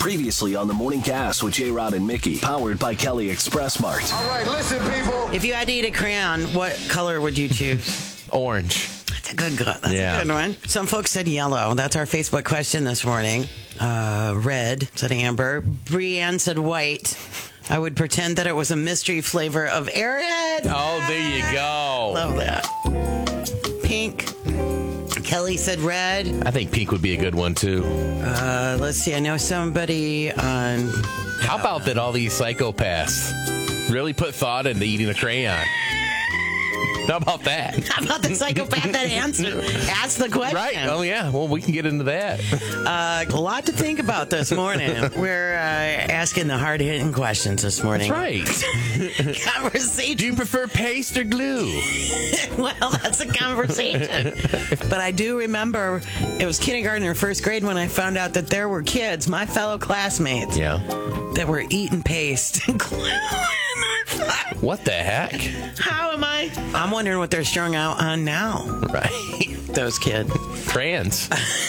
Previously on the Morning Gas with J-Rod and Mickey, powered by Kelly Express Mart. All right, listen, people. If you had to eat a crayon, what color would you choose? Orange. That's a good one. Some folks said yellow. That's our Facebook question this morning. Red, said Amber. Brienne said white. I would pretend that it was a mystery flavor of Airhead. Oh, there you go. Love that. Pink. Kelly said red. I think pink would be a good one, too. Let's see. I know somebody on... How about that all these psychopaths really put thought into eating a crayon? How about that? How about the psychopath that asked the question? Right. Oh, yeah. Well, we can get into that. A lot to think about this morning. We're asking the hard-hitting questions this morning. That's right. Conversation. Do you prefer paste or glue? Well, that's a conversation. But I do remember it was kindergarten or first grade when I found out that there were kids, my fellow classmates, that were eating paste and glue. What the heck? How am I? I'm wondering what they're strung out on now. Right. Those kids. Crayons.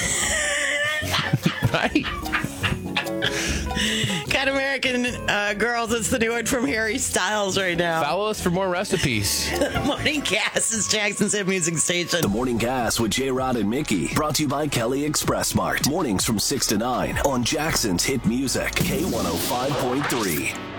Right. Cat American Girls, it's the new one from Harry Styles right now. Follow us for more recipes. Morning Gas is Jackson's hit music station. The Morning Gas with J-Rod and Mickey, brought to you by Kelly Express Mart. Mornings from 6 to 9 on Jackson's hit music, K105.3.